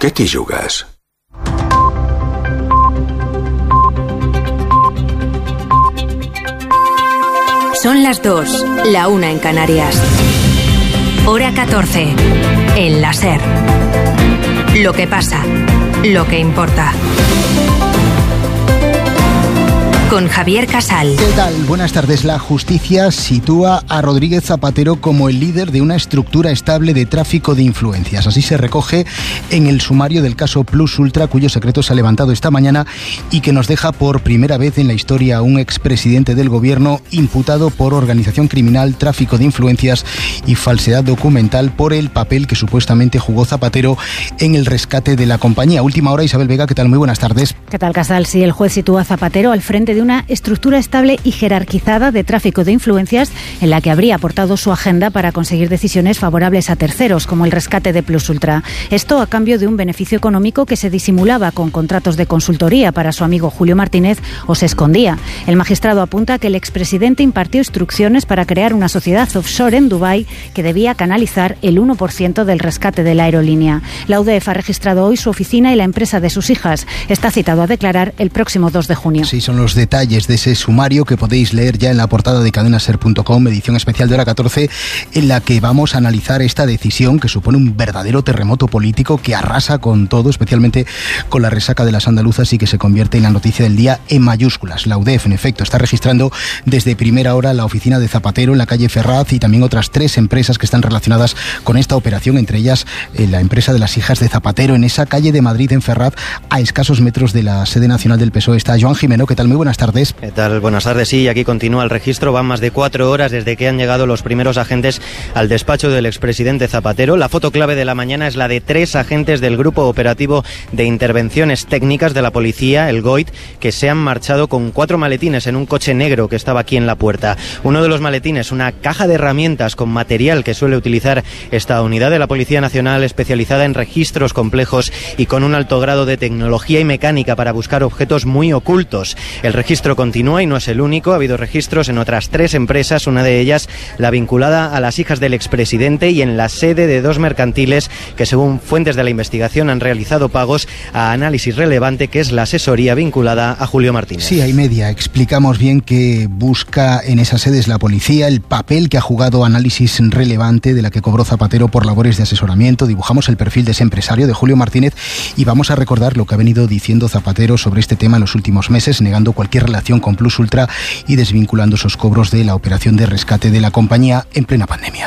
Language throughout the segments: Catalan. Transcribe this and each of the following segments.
Què t'hi jugues? Son las 2, la 1 en Canarias. Hora 14, en la SER. Lo que pasa, lo que importa. Con Javier Casal. ¿Qué tal? Buenas tardes. La justicia sitúa a Rodríguez Zapatero como el líder de una estructura estable de tráfico de influencias. Así se recoge en el sumario del caso Plus Ultra, cuyo secreto se ha levantado esta mañana y que nos deja por primera vez en la historia a un expresidente del gobierno imputado por organización criminal, tráfico de influencias y falsedad documental por el papel que supuestamente jugó Zapatero en el rescate de la compañía. Última hora, Isabel Vega, ¿qué tal? Muy buenas tardes. ¿Qué tal, Casal? Sí, el juez sitúa a Zapatero al frente de una estructura estable y jerarquizada de tráfico de influencias en la que habría aportado su agenda para conseguir decisiones favorables a terceros, como el rescate de Plus Ultra. Esto a cambio de un beneficio económico que se disimulaba con contratos de consultoría para su amigo Julio Martínez o se escondía. El magistrado apunta que el expresidente impartió instrucciones para crear una sociedad offshore en Dubái que debía canalizar el 1% del rescate de la aerolínea. La UDEF ha registrado hoy su oficina y la empresa de sus hijas. Está citado a declarar el próximo 2 de junio. Sí, son los detalles de ese sumario que podéis leer ya en la portada de cadenaser.com, edición especial de hora 14, en la que vamos a analizar esta decisión que supone un verdadero terremoto político que arrasa con todo, especialmente con la resaca de las andaluzas y que se convierte en la noticia del día en mayúsculas. La UDEF, en efecto, está registrando desde primera hora la oficina de Zapatero en la calle Ferraz y también otras 3 empresas que están relacionadas con esta operación, entre ellas la empresa de las hijas de Zapatero en esa calle de Madrid, en Ferraz, a escasos metros de la sede nacional del PSOE. Está Joan Jimeno. ¿Qué tal? Muy buenas tardes. ¿Qué tal? Buenas tardes. Sí, aquí continúa el registro. Van más de 4 horas desde que han llegado los primeros agentes al despacho del expresidente Zapatero. La foto clave de la mañana es la de 3 agentes del Grupo Operativo de Intervenciones Técnicas de la Policía, el GOIT, que se han marchado con 4 maletines en un coche negro que estaba aquí en la puerta. Uno de los maletines, una caja de herramientas con material que suele utilizar esta unidad de la Policía Nacional especializada en registros complejos y con un alto grado de tecnología y mecánica para buscar objetos muy ocultos. El registro continúa y no es el único. Ha habido registros en otras 3 empresas, una de ellas la vinculada a las hijas del expresidente y en la sede de 2 mercantiles que, según fuentes de la investigación, han realizado pagos a Análisis Relevante, que es la asesoría vinculada a Julio Martínez. Sí, hay media. Explicamos bien que busca en esas sedes la policía, el papel que ha jugado Análisis Relevante, de la que cobró Zapatero por labores de asesoramiento. Dibujamos el perfil de ese empresario, de Julio Martínez, y vamos a recordar lo que ha venido diciendo Zapatero sobre este tema en los últimos meses, negando cualquier relación con Plus Ultra y desvinculando esos cobros de la operación de rescate de la compañía en plena pandemia.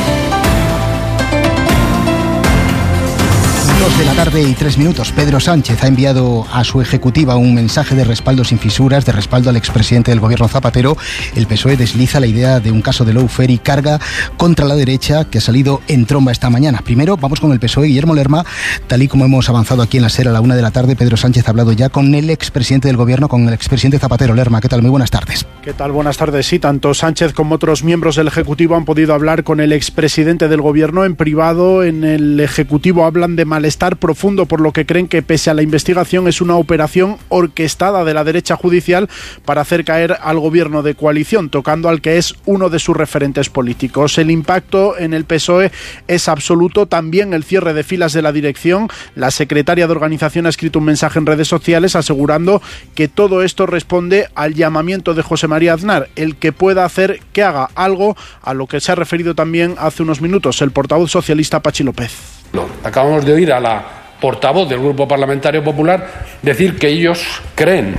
2 de la tarde y 3 minutos. Pedro Sánchez ha enviado a su ejecutiva un mensaje de respaldo sin fisuras, de respaldo al expresidente del gobierno Zapatero. El PSOE desliza la idea de un caso de lawfare y carga contra la derecha que ha salido en tromba esta mañana. Primero vamos con el PSOE. Guillermo Lerma, tal y como hemos avanzado aquí en la SER a la 1 de la tarde, Pedro Sánchez ha hablado ya con el expresidente del gobierno, con el expresidente Zapatero. Lerma, ¿qué tal? Muy buenas tardes. ¿Qué tal? Buenas tardes. Sí, tanto Sánchez como otros miembros del Ejecutivo han podido hablar con el expresidente del gobierno en privado. En el Ejecutivo hablan de malestar profundo por lo que creen que, pese a la investigación, es una operación orquestada de la derecha judicial para hacer caer al gobierno de coalición, tocando al que es uno de sus referentes políticos. El impacto en el PSOE es absoluto, también el cierre de filas de la dirección. La secretaria de organización ha escrito un mensaje en redes sociales asegurando que todo esto responde al llamamiento de José María Aznar, el que pueda hacer que haga algo, a lo que se ha referido también hace unos minutos el portavoz socialista Pachi López. Acabamos de oír a la portavoz del Grupo Parlamentario Popular decir que ellos creen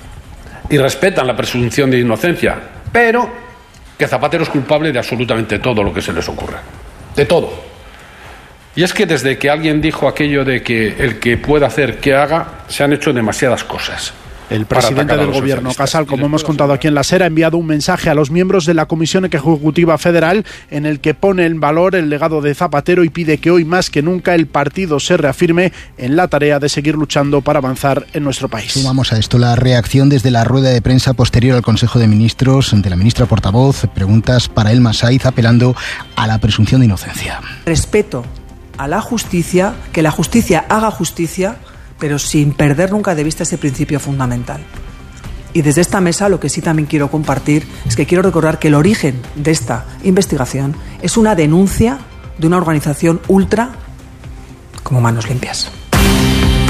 y respetan la presunción de inocencia, pero que Zapatero es culpable de absolutamente todo lo que se les ocurra. De todo. Y es que desde que alguien dijo aquello de que el que pueda hacer que haga, se han hecho demasiadas cosas. El presidente del gobierno, Casal, como hemos contado aquí en la SER, ha enviado un mensaje a los miembros de la Comisión Ejecutiva Federal en el que pone en valor el legado de Zapatero y pide que hoy más que nunca el partido se reafirme en la tarea de seguir luchando para avanzar en nuestro país. Sumamos a esto la reacción desde la rueda de prensa posterior al Consejo de Ministros de la ministra portavoz. Preguntas para Elma Saiz apelando a la presunción de inocencia. Respeto a la justicia, que la justicia haga justicia, pero sin perder nunca de vista ese principio fundamental. Y desde esta mesa lo que sí también quiero compartir es que quiero recordar que el origen de esta investigación es una denuncia de una organización ultra como Manos Limpias.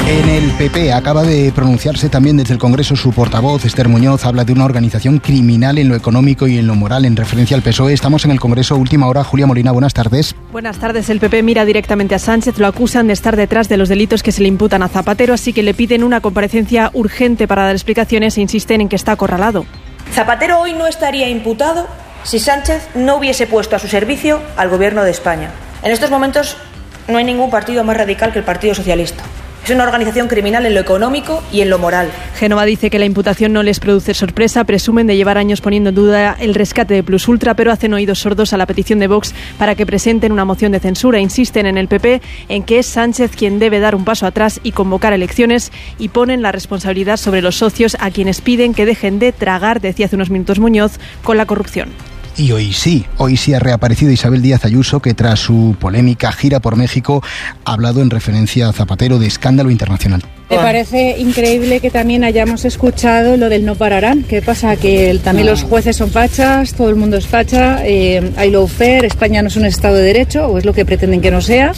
En el PP acaba de pronunciarse también desde el Congreso su portavoz, Esther Muñoz, habla de una organización criminal en lo económico y en lo moral en referencia al PSOE. Estamos en el Congreso, última hora. Julia Molina, buenas tardes. Buenas tardes. El PP mira directamente a Sánchez, lo acusan de estar detrás de los delitos que se le imputan a Zapatero, así que le piden una comparecencia urgente para dar explicaciones e insisten en que está acorralado. Zapatero hoy no estaría imputado si Sánchez no hubiese puesto a su servicio al Gobierno de España. En estos momentos no hay ningún partido más radical que el Partido Socialista. Es una organización criminal en lo económico y en lo moral. Génova dice que la imputación no les produce sorpresa, presumen de llevar años poniendo en duda el rescate de Plus Ultra, pero hacen oídos sordos a la petición de Vox para que presenten una moción de censura. Insisten en el PP en que es Sánchez quien debe dar un paso atrás y convocar elecciones, y ponen la responsabilidad sobre los socios, a quienes piden que dejen de tragar, decía hace unos minutos Muñoz, con la corrupción. Y hoy sí ha reaparecido Isabel Díaz Ayuso, que tras su polémica gira por México ha hablado en referencia a Zapatero de escándalo internacional. Me parece increíble que también hayamos escuchado lo del no pararán. ¿Qué pasa? Que también los jueces son fachas, todo el mundo es facha, hay lawfare, España no es un Estado de Derecho, o es lo que pretenden que no sea.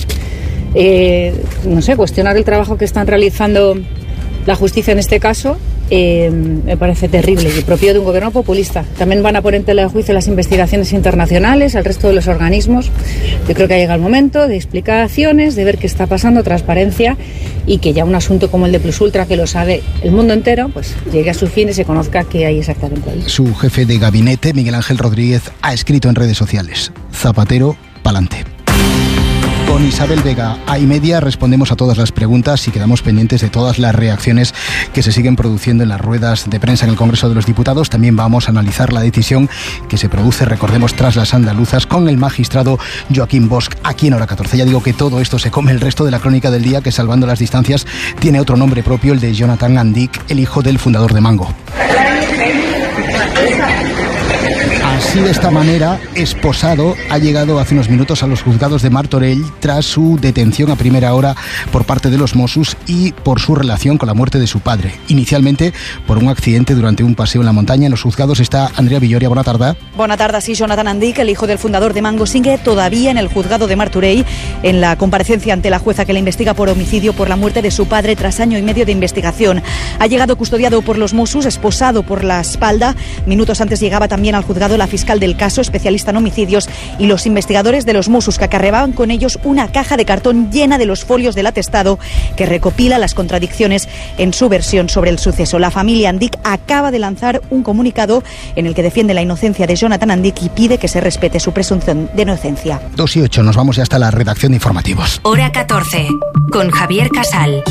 No sé, cuestionar el trabajo que están realizando la justicia en este caso me parece terrible y propio de un gobierno populista. También van a poner en tela de juicio las investigaciones internacionales, el resto de los organismos. Yo creo que ha llegado el momento de explicaciones, de ver qué está pasando, transparencia, y que ya un asunto como el de Plus Ultra, que lo sabe el mundo entero, pues llegue a su fin y se conozca qué hay exactamente ahí. Su jefe de gabinete, Miguel Ángel Rodríguez, ha escrito en redes sociales: Zapatero, pa'lante. Con Isabel Vega A+Media respondemos a todas las preguntas y quedamos pendientes de todas las reacciones que se siguen produciendo en las ruedas de prensa en el Congreso de los Diputados. También vamos a analizar la decisión que se produce, recordemos, tras las andaluzas, con el magistrado Joaquín Bosch aquí en Hora 14. Ya digo que todo esto se come el resto de la crónica del día, que, salvando las distancias, tiene otro nombre propio, el de Jonathan Andik, el hijo del fundador de Mango. Así, de esta manera, esposado ha llegado hace unos minutos a los juzgados de Martorell tras su detención a primera hora por parte de los Mossos y por su relación con la muerte de su padre. Inicialmente por un accidente durante un paseo en la montaña. En los juzgados está Andrea Villoria. Bona tarda. Bona tarda, sí. Jonathan Andik, el hijo del fundador de Mango, sigue todavía en el juzgado de Martorell en la comparecencia ante la jueza que le investiga por homicidio por la muerte de su padre tras año y medio de investigación. Ha llegado custodiado por los Mossos, esposado por la espalda. Minutos antes llegaba también al juzgado la fiscal del caso, especialista en homicidios, y los investigadores de los Mossos, que acarreaban con ellos una caja de cartón llena de los folios del atestado que recopila las contradicciones en su versión sobre el suceso. La familia Andik acaba de lanzar un comunicado en el que defiende la inocencia de Jonathan Andik y pide que se respete su presunción de inocencia. 2:08, nos vamos ya hasta la redacción de informativos. Hora 14, con Javier Casal.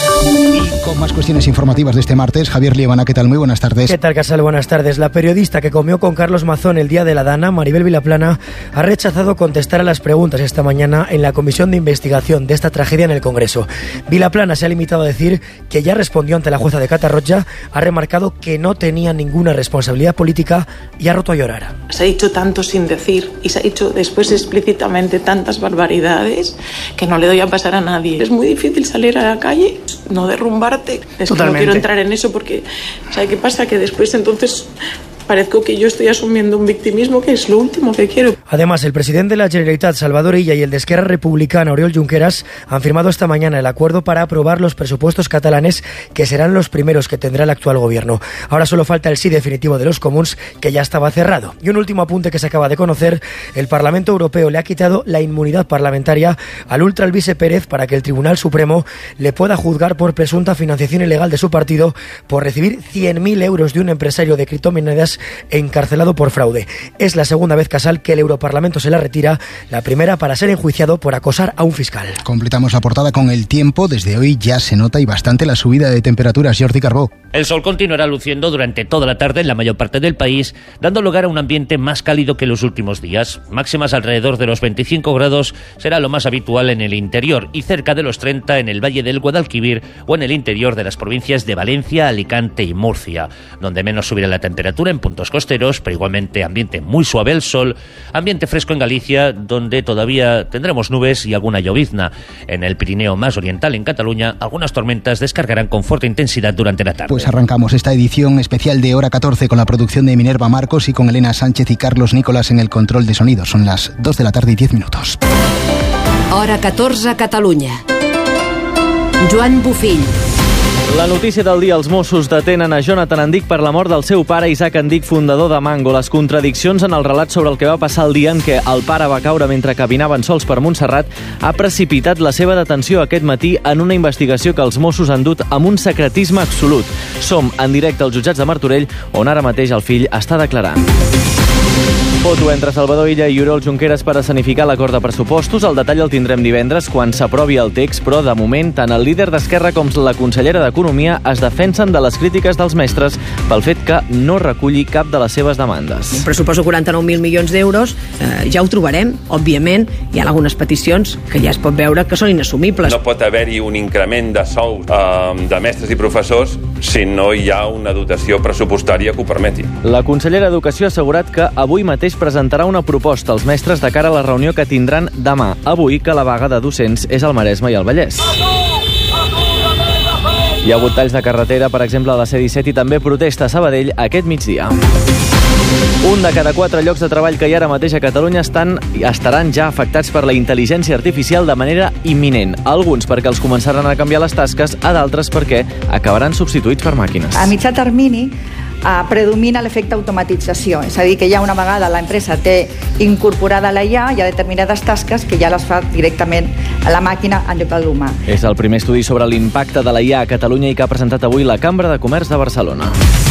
Y con más cuestiones informativas de este martes, Javier Liebana, ¿qué tal? Muy buenas tardes. ¿Qué tal, Casal? Buenas tardes. La periodista que comió con Carlos Mazón el día de la Dana, Maribel Vilaplana, ha rechazado contestar a las preguntas esta mañana en la comisión de investigación de esta tragedia en el Congreso. Vilaplana se ha limitado a decir que ya respondió ante la jueza de Catarroja, ha remarcado que no tenía ninguna responsabilidad política y ha roto a llorar. Se ha dicho tanto sin decir y se ha dicho después explícitamente tantas barbaridades que no le doy a pasar a nadie. Es muy difícil salir a la calle, no derrumbarte. Es que no quiero entrar en eso porque, ¿sabe qué pasa? Que después entonces parezco que yo estoy asumiendo un victimismo que es lo último que quiero. Además, el presidente de la Generalitat, Salvador Illa, y el de Esquerra Republicana, Oriol Junqueras, han firmado esta mañana el acuerdo para aprobar los presupuestos catalanes, que serán los primeros que tendrá el actual gobierno. Ahora solo falta el sí definitivo de los comuns, que ya estaba cerrado. Y un último apunte que se acaba de conocer: el Parlamento Europeo le ha quitado la inmunidad parlamentaria al ultra Alvise Pérez para que el Tribunal Supremo le pueda juzgar por presunta financiación ilegal de su partido por recibir 100.000 euros de un empresario de criptomonedas encarcelado por fraude. Es la segunda vez, Casal, que el Europarlamento se la retira, la primera para ser enjuiciado por acosar a un fiscal. Completamos la portada con el tiempo. Desde hoy ya se nota y bastante la subida de temperaturas. Jordi Carbó. El sol continuará luciendo durante toda la tarde en la mayor parte del país, dando lugar a un ambiente más cálido que los últimos días. Máximas alrededor de los 25 grados será lo más habitual en el interior y cerca de los 30 en el Valle del Guadalquivir o en el interior de las provincias de Valencia, Alicante y Murcia, donde menos subirá la temperatura en puntos costeros, pero igualmente ambiente muy suave al sol, ambiente fresco en Galicia, donde todavía tendremos nubes y alguna llovizna. En el Pirineo más oriental, en Cataluña, algunas tormentas descargarán con fuerte intensidad durante la tarde. Pues arrancamos esta edición especial de Hora 14 con la producción de Minerva Marcos y con Elena Sánchez y Carlos Nicolás en el control de sonido. Son las 2 de la tarde y 10 minutos. Hora 14, Catalunya. Joan Bofill. La notícia del dia: els Mossos detenen a Jonathan Andic per la mort del seu pare, Isaac Andic, fundador de Mango. Les contradiccions en el relat sobre el que va passar el dia en què el pare va caure mentre caminaven sols per Montserrat ha precipitat la seva detenció aquest matí en una investigació que els Mossos han dut amb un secretisme absolut. Som en directe als jutjats de Martorell, on ara mateix el fill està declarant. Foto entre Salvador Illa i Oriol Junqueras per escenificar l'acord de pressupostos. El detall el tindrem divendres quan s'aprovi el text, però de moment tant el líder d'Esquerra com la consellera d'Economia es defensen de les crítiques dels mestres pel fet que no reculli cap de les seves demandes. Un pressupost de 49.000 milions d'euros, ja ho trobarem, òbviament. Hi ha algunes peticions que ja es pot veure que són inassumibles. No pot haver-hi un increment de sous de mestres i professors si no hi ha una dotació pressupostària que ho permeti. La consellera d'Educació ha assegurat que avui mateix presentarà una proposta als mestres de cara a la reunió que tindran demà, avui, que la vaga de docents és al Maresme i al Vallès. Hi ha hagut talls de carretera, per exemple, a la C-17 i també protesta a Sabadell aquest migdia. Un de cada 4 llocs de treball que hi ha ara mateix a Catalunya estaran ja afectats per la intel·ligència artificial de manera imminent. Alguns perquè els començaran a canviar les tasques, a d'altres perquè acabaran substituïts per màquines. A mitjà termini predomina l'efecte automatització, és a dir, que ja una vegada l'empresa té incorporada la IA, hi ha determinades tasques que ja les fa directament a la màquina en lloc de l'humà. És el primer estudi sobre l'impacte de la IA a Catalunya i que ha presentat avui la Cambra de Comerç de Barcelona.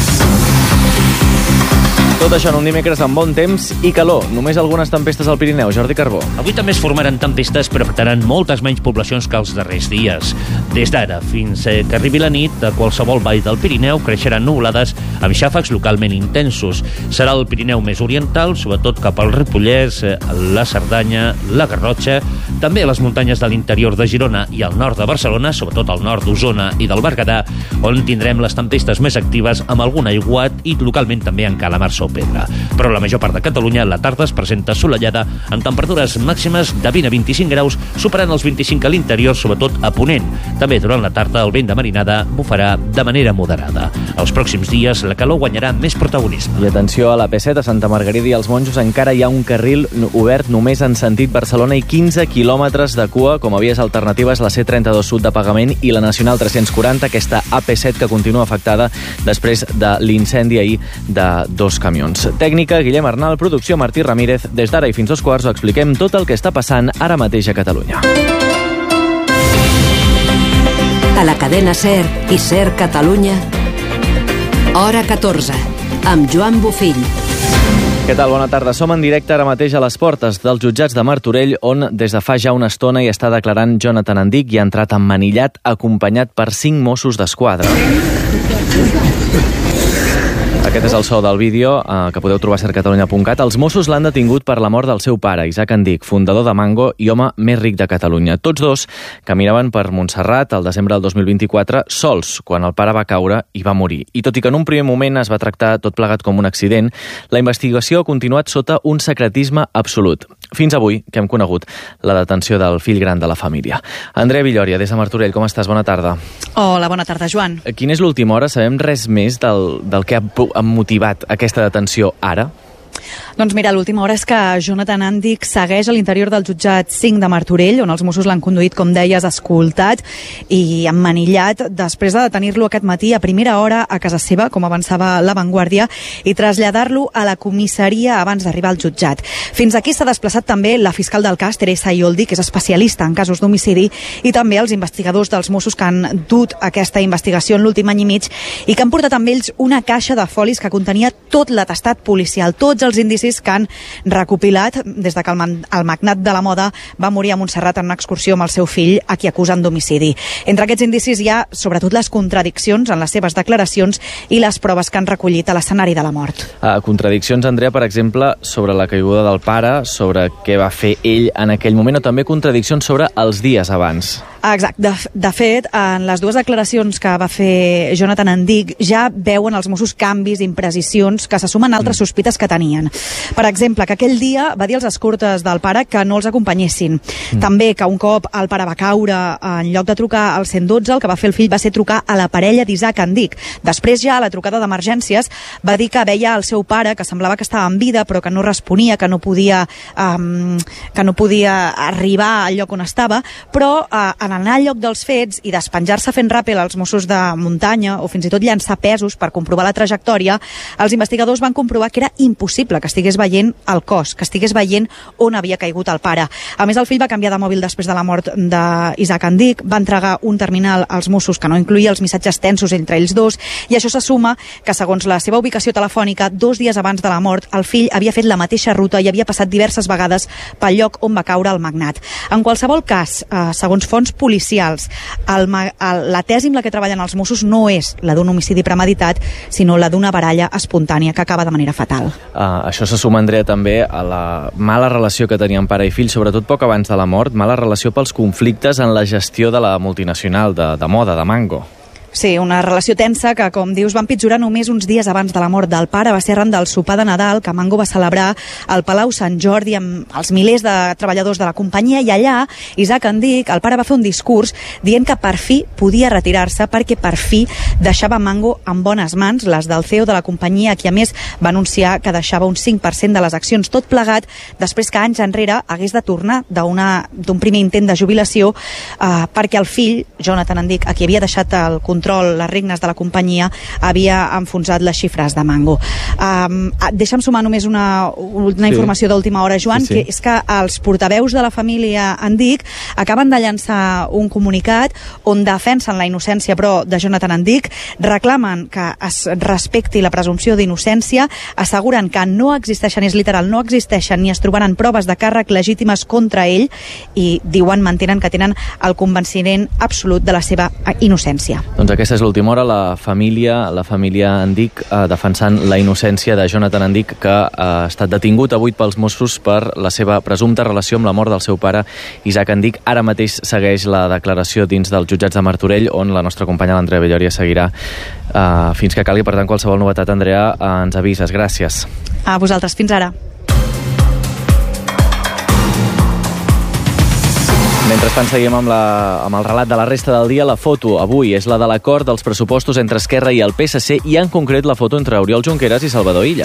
Tot això en un dimecres amb bon temps i calor. Només algunes tempestes al Pirineu. Jordi Carbó. Avui també es formaran tempestes, però afectaran moltes menys poblacions que els darrers dies. Des d'ara fins que arribi la nit, a qualsevol vall del Pirineu creixeran nuvolades amb xàfecs localment intensos. Serà el Pirineu més oriental, sobretot cap al Ripollès, la Cerdanya, la Garrotxa, també a les muntanyes de l'interior de Girona i al nord de Barcelona, sobretot al nord d'Osona i del Berguedà, on tindrem les tempestes més actives amb algun aiguat i localment també en calamars o pedra. Però la major part de Catalunya la tarda es presenta assolellada amb temperatures màximes de 20 a 25 graus, superant els 25 a l'interior, sobretot a Ponent. També durant la tarda el vent de marinada bufarà de manera moderada. Els pròxims dies la calor guanyarà més protagonisme. I atenció a la P7 a Santa Margarida i als Monjos, encara hi ha un carril obert només en sentit Barcelona i 15 quilòmetres de cua com a vies alternatives, la C32 Sud de pagament i la Nacional 340, aquesta AP7 que continua afectada després de l'incendi ahir de 2 camions. Tècnica, Guillem Arnal, producció, Martí Ramírez. Des d'ara i fins 2:15 ho expliquem tot el que està passant ara mateix a Catalunya. A la cadena SER i SER Catalunya, Hora 14, amb Joan Bofill. Què tal? Bona tarda. Som en directe ara mateix a les portes dels jutjats de Martorell, on des de fa ja una estona hi està declarant Jonathan Andic i ha entrat emmanillat, acompanyat per 5 Mossos d'Esquadra. Aquest és el so del vídeo que podeu trobar a sercatalunya.cat. Els Mossos l'han detingut per la mort del seu pare, Isaac Andic, fundador de Mango i home més ric de Catalunya. Tots dos caminaven per Montserrat el desembre del 2024 sols, quan el pare va caure i va morir. I tot i que en un primer moment es va tractar tot plegat com un accident, la investigació ha continuat sota un secretisme absolut. Fins avui, que hem conegut la detenció del fill gran de la família. Andrea Villòria, des de Martorell, com estàs? Bona tarda. Hola, bona tarda, Joan. Quina és l'última hora? Sabem res més del que ha motivat aquesta detenció ara? Doncs mira, l'última hora és que Jonathan Andic segueix a l'interior del jutjat 5 de Martorell, on els Mossos l'han conduït, com deies, escoltat i emmanillat, després de detenir-lo aquest matí a primera hora a casa seva, com avançava La Vanguardia, i traslladar-lo a la comissaria abans d'arribar al jutjat. Fins aquí s'ha desplaçat també la fiscal del cas, Teresa Ioldi, que és especialista en casos d'homicidi, i també els investigadors dels Mossos que han dut aquesta investigació en l'últim any i mig i que han portat amb ells una caixa de folis que contenia tot l'atestat policial, tots els indicis que han recopilat des de que el magnat de la moda va morir a Montserrat en una excursió amb el seu fill, a qui acusen d'homicidi. Entre aquests indicis hi ha sobretot les contradiccions en les seves declaracions i les proves que han recollit a l'escenari de la mort. Contradiccions, Andrea, per exemple, sobre la caiguda del pare, sobre què va fer ell en aquell moment, o també contradiccions sobre els dies abans. Exacte. De fet, en les dues declaracions que va fer Jonathan Andic ja veuen els Mossos canvis, imprecisions, que se sumen a altres sospites que tenien. Per exemple, que aquell dia va dir als escortes del pare que no els acompanyessin. També que un cop el pare va caure, en lloc de trucar al 112, el que va fer el fill va ser trucar a la parella d'Isaac Andic. Després ja, a la trucada d'emergències, va dir que veia el seu pare, que semblava que estava en vida, però que no responia, que no podia arribar al lloc on estava, però en anar al lloc dels fets i despenjar-se fent ràpel als Mossos de muntanya o fins i tot llançar pesos per comprovar la trajectòria, els investigadors van comprovar que era impossible que estigués veient el cos, que estigués veient on havia caigut el pare. A més, el fill va canviar de mòbil després de la mort d'Isaac Andic, va entregar un terminal als Mossos que no incluïa els missatges tensos entre ells dos, i això se suma que, segons la seva ubicació telefònica, 2 dies abans de la mort, el fill havia fet la mateixa ruta i havia passat diverses vegades pel lloc on va caure el magnat. En qualsevol cas, segons fonts policials, la tesi amb la que treballen els Mossos no és la d'un homicidi premeditat, sinó la d'una baralla espontània que acaba de manera fatal. Això se suma, Andrea, també a la mala relació que tenien pare i fill, sobretot poc abans de la mort, mala relació pels conflictes en la gestió de la multinacional de moda, de Mango. Sí, una relació tensa que, com dius, va empitjorar només uns dies abans de la mort del pare. Va ser arran del sopar de Nadal que Mango va celebrar al Palau Sant Jordi amb els milers de treballadors de la companyia, i allà Isaac Andic, el pare, va fer un discurs dient que per fi podia retirar-se perquè per fi deixava Mango en bones mans, les del CEO de la companyia, qui a més va anunciar que deixava un 5% de les accions, tot plegat després que anys enrere hagués de tornar d'un primer intent de jubilació perquè el fill, Jonathan Andic, a qui havia deixat el les regnes de la companyia, havia enfonsat les xifres de Mango. Deixa'm sumar només una informació d'última hora, Joan, que és que els portaveus de la família Andic acaben de llançar un comunicat on defensen la innocència, però, de Jonathan Andic, reclamen que es respecti la presumpció d'innocència, asseguren que no existeixen, és literal, no existeixen ni es trobaran proves de càrrec legítimes contra ell, i diuen, mantenen que tenen el convenciment absolut de la seva innocència. Doncs aquesta és l'última hora, la família Andic defensant la innocència de Jonathan Andic, que ha estat detingut avui pels Mossos per la seva presumpta relació amb la mort del seu pare Isaac Andic. Ara mateix segueix la declaració dins dels jutjats de Martorell, on la nostra companya l'Andrea Bellòria seguirà fins que calgui. Per tant, qualsevol novetat, Andrea, ens avises. Gràcies. A vosaltres, fins ara. Mentrestant seguim amb el relat de la resta del dia. La foto avui és la de l'acord dels pressupostos entre Esquerra i el PSC, i en concret la foto entre Oriol Junqueras i Salvador Illa.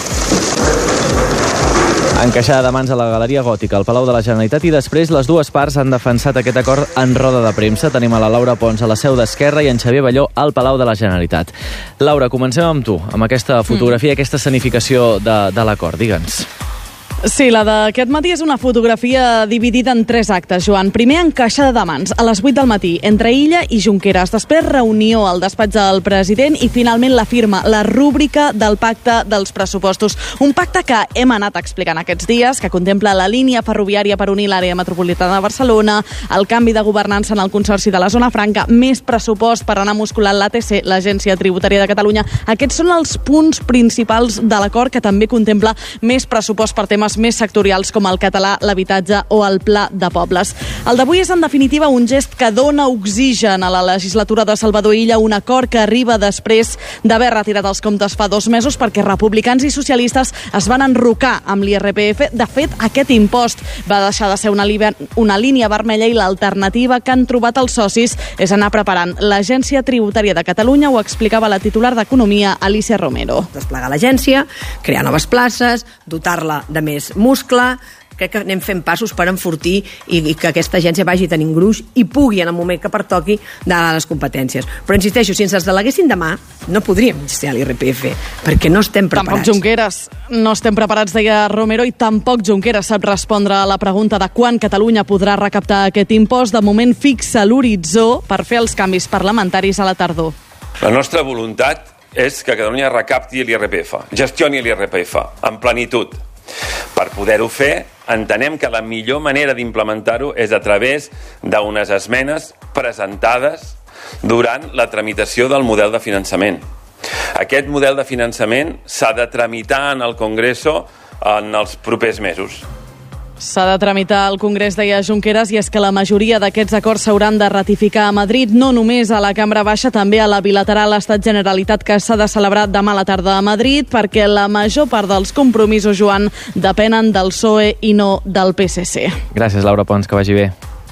Encaixada de mans a la Galeria Gòtica, al Palau de la Generalitat, i després les dues parts han defensat aquest acord en roda de premsa. Tenim a la Laura Pons a la seu d'Esquerra i en Xavier Balló al Palau de la Generalitat. Laura, comencem amb tu, amb aquesta fotografia, aquesta escenificació de l'acord. Digue'ns. Sí, la d'aquest matí és una fotografia dividida en 3 actes, Joan. Primer, encaixada de mans, a les 8 del matí, entre Illa i Junqueras. Després, reunió al despatx del president i, finalment, la firma, la rúbrica del pacte dels pressupostos. Un pacte que hem anat explicant aquests dies, que contempla la línia ferroviària per unir l'àrea metropolitana de Barcelona, el canvi de governança en el Consorci de la Zona Franca, més pressupost per anar musculant l'ATC, l'Agència Tributària de Catalunya. Aquests són els punts principals de l'acord, que també contempla més pressupost per temes més sectorials com el català, l'habitatge o el pla de pobles. El d'avui és, en definitiva, un gest que dona oxigen a la legislatura de Salvador Illa, un acord que arriba després d'haver retirat els comptes fa 2 mesos perquè republicans i socialistes es van enrocar amb l'IRPF. De fet, aquest impost va deixar de ser una línia vermella, i l'alternativa que han trobat els socis és anar preparant l'Agència Tributària de Catalunya. Ho explicava la titular d'Economia, Alicia Romero. Desplegar l'agència, crear noves places, dotar-la de més muscle. Crec que anem fent passos per enfortir i que aquesta agència vagi tenint gruix i pugui, en el moment que pertoqui, delegar les competències. Però insisteixo, si ens les deleguessin demà, no podríem gestionar l'IRPF, perquè no estem preparats. Tampoc Junqueras. No estem preparats, deia Romero, i tampoc Junqueras sap respondre a la pregunta de quan Catalunya podrà recaptar aquest impost. De moment fixa l'horitzó per fer els canvis parlamentaris a la tardor. La nostra voluntat és que Catalunya recapti l'IRPF, gestioni l'IRPF en plenitud. Per poder-ho fer, entenem que la millor manera d'implementar-ho és a través d'unes esmenes presentades durant la tramitació del model de finançament. Aquest model de finançament s'ha de tramitar en el Congreso en els propers mesos. S'ha de tramitar al Congrés, deia Junqueras, i és que la majoria d'aquests acords s'hauran de ratificar a Madrid, no només a la Cambra Baixa, també a la bilateral Estat-Generalitat, que s'ha de celebrar demà a la tarda a Madrid, perquè la major part dels compromisos, Joan, depenen del PSOE i no del PSC. Gràcies, Laura Pons, que vagi bé.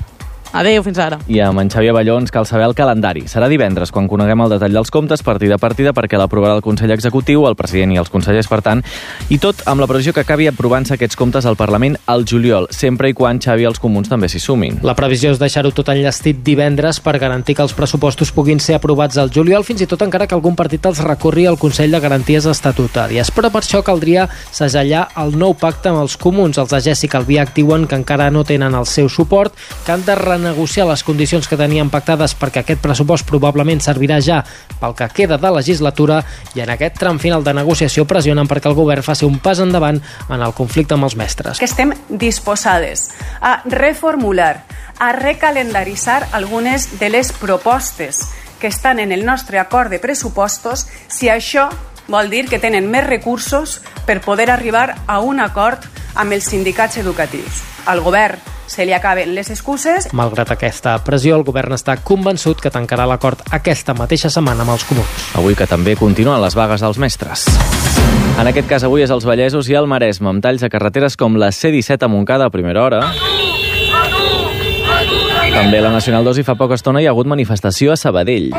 Adéu, fins ara. I amb en Xavier Balló ens cal saber el calendari. Serà divendres quan coneguem el detall dels comptes partida a partida perquè l'aprovarà el Consell Executiu, el president i els consellers, per tant, i tot amb la previsió que acabi aprovant-se aquests comptes al Parlament al juliol, sempre i quan, Xavi, els comuns també s'hi sumin. La previsió és deixar-ho tot enllestit divendres per garantir que els pressupostos puguin ser aprovats al juliol, fins i tot encara que algun partit els recorri al Consell de Garanties Estatutàries. Però per això caldria segellar el nou pacte amb els comuns. Els de Jessica Albiach diuen que encara no tenen el seu suport, que han de renegociar les condicions que tenien pactades perquè aquest pressupost probablement servirà ja pel que queda de legislatura, i en aquest tram final de negociació pressionen perquè el govern faci un pas endavant en el conflicte amb els mestres. Que estem disposades a reformular, a recalendaritzar algunes de les propostes que estan en el nostre acord de pressupostos si això vol dir que tenen més recursos per poder arribar a un acord amb els sindicats educatius. Al govern se li acaben les excuses. Malgrat aquesta pressió, el govern està convençut que tancarà l'acord aquesta mateixa setmana amb els comuns. Avui que també continuen les vagues dels mestres. En aquest cas avui és als Vallesos i al Maresme, amb talls a carreteres com la C-17 a Montcada a primera hora. També a la Nacional 2 i fa poca estona hi ha hagut manifestació a Sabadell.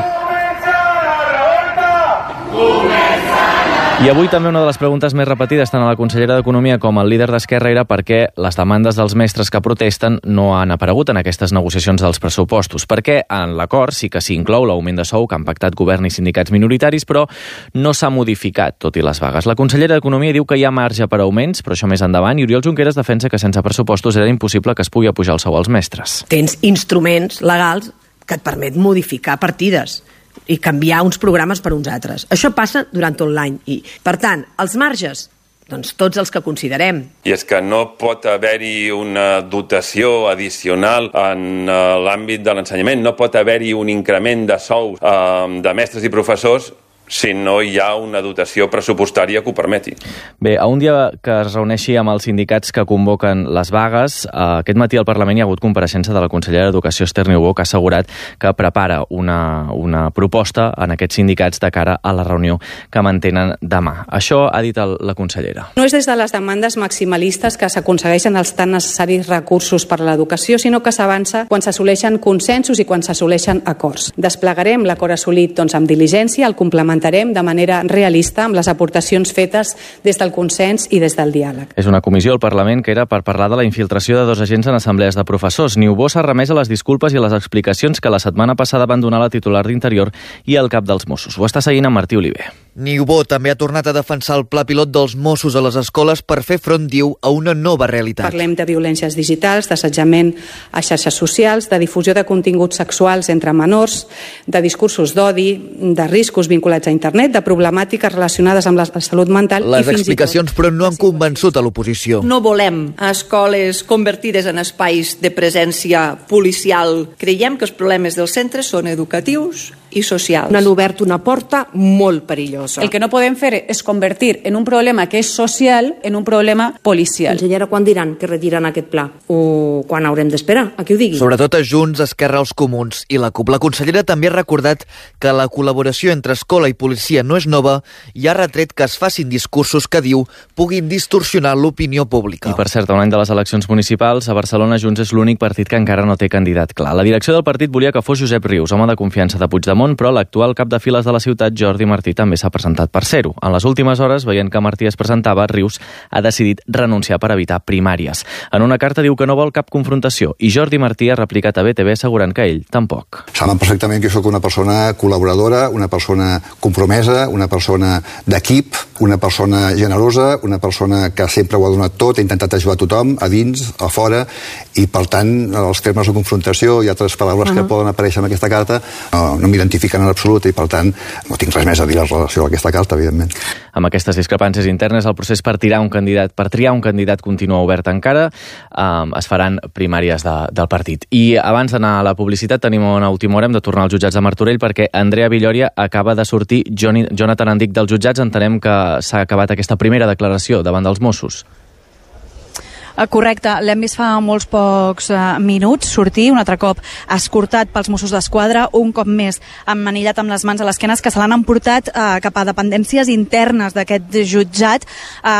I avui també una de les preguntes més repetides tant a la consellera d'Economia com al líder d'Esquerra era per què les demandes dels mestres que protesten no han aparegut en aquestes negociacions dels pressupostos. Perquè en l'acord sí que s'hi inclou l'augment de sou que han pactat govern i sindicats minoritaris, però no s'ha modificat, tot i les vagues. La consellera d'Economia diu que hi ha marge per augments, però això més endavant, i Oriol Junqueras defensa que sense pressupostos era impossible que es pugui apujar el sou als mestres. Tens instruments legals que et permet modificar partides i canviar uns programes per uns altres. Això passa durant tot l'any. I, per tant, els marges, doncs tots els que considerem. I és que no pot haver-hi una dotació addicional en l'àmbit de l'ensenyament, no pot haver-hi un increment de sous de mestres i professors si no hi ha una dotació pressupostària que ho permeti. Bé, a un dia que es reuneixi amb els sindicats que convoquen les vagues, aquest matí al Parlament hi ha hagut compareixença de la consellera d'Educació, Esther Niubó, que ha assegurat que prepara una proposta en aquests sindicats de cara a la reunió que mantenen demà. Això ha dit la consellera. No és des de les demandes maximalistes que s'aconsegueixen els tan necessaris recursos per a l'educació, sinó que s'avança quan s'assoleixen consensos i quan s'assoleixen acords. Desplegarem l'acord assolit amb diligència, el complementarem de manera realista amb les aportacions fetes des del consens i des del diàleg. És una comissió al Parlament que era per parlar de la infiltració de 2 agents en assemblees de professors. Niubó s'ha remès a les disculpes i a les explicacions que la setmana passada van donar la titular d'Interior i el cap dels Mossos. Ho està seguint amb Martí Oliver. Niubó també ha tornat a defensar el pla pilot dels Mossos a les escoles per fer front, diu, a una nova realitat. Parlem de violències digitals, d'assetjament a xarxes socials, de difusió de continguts sexuals entre menors, de discursos d'odi, de riscos vinculats a internet, de problemàtiques relacionades amb la salut mental. Les explicacions, però, no han convençut a l'oposició. No volem escoles convertides en espais de presència policial. Creiem que els problemes dels centres són educatius i socials. Han obert una porta molt perillosa. El que no podem fer és convertir en un problema que és social en un problema policial. Consellera, quan diran que retiren aquest pla? O quan haurem d'esperar a que ho digui? Sobretot a Junts, Esquerra, els Comuns i la CUP. La consellera també ha recordat que la col·laboració entre escola i policia no és nova i ha retret que es facin discursos que, diu, puguin distorsionar l'opinió pública. I per cert, a un any de les eleccions municipals, a Barcelona Junts és l'únic partit que encara no té candidat clar. La direcció del partit volia que fos Josep Rius, home de confiança de Puigdemont, però l'actual cap de files de la ciutat, Jordi Martí, també s'ha presentat per ser-ho. En les últimes hores, veient que Martí es presentava, Rius ha decidit renunciar per evitar primàries. En una carta diu que no vol cap confrontació i Jordi Martí ha replicat a BTV assegurant que ell tampoc. Saben perfectament que sóc una persona col·laboradora, una persona compromesa, una persona d'equip, una persona generosa, una persona que sempre ho ha donat tot, ha intentat ajudar tothom, a dins, a fora, i per tant, els termes de confrontació i altres paraules que poden aparèixer en aquesta carta no m'identifiquen en absolut i per tant no tinc res més a dir en relació a aquesta carta, evidentment. Amb aquestes discrepàncies internes, el procés per triar un candidat continua obert encara. Es faran primàries del partit. I abans d'anar a la publicitat tenim una última hora, hem de tornar als jutjats de Martorell perquè Andrea Villoria acaba de sortir. Jonathan Andic dels jutjats, entenem que s'ha acabat aquesta primera declaració davant dels Mossos. Correcte, l'hem vist fa molts pocs minuts sortir, un altre cop escortat pels Mossos d'Esquadra, un cop més emmanillat amb les mans a l'esquena, que se l'han emportat cap a dependències internes d'aquest jutjat.